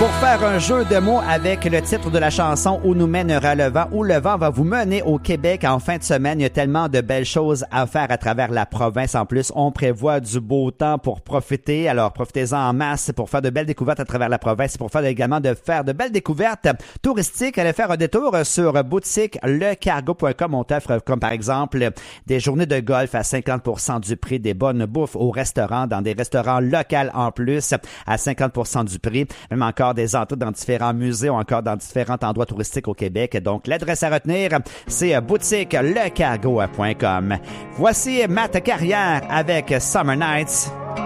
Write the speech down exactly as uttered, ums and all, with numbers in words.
Pour faire un jeu de mots avec le titre de la chanson « Où nous mènera le vent » où le vent va vous mener au Québec en fin de semaine. Il y a tellement de belles choses à faire à travers la province. En plus, on prévoit du beau temps pour profiter. Alors, profitez-en en masse pour faire de belles découvertes à travers la province et pour faire également de faire de belles découvertes touristiques. Allez faire un détour sur boutique le cargo point com. On t'offre comme par exemple des journées de golf à cinquante pour cent du prix, des bonnes bouffes au restaurant, dans des restaurants locaux en plus à cinquante pour cent du prix, même encore des entrées dans différents musées ou encore dans différents endroits touristiques au Québec. Donc, l'adresse à retenir, c'est boutique le cargo point com. Voici Matt Carrière avec Summer Nights.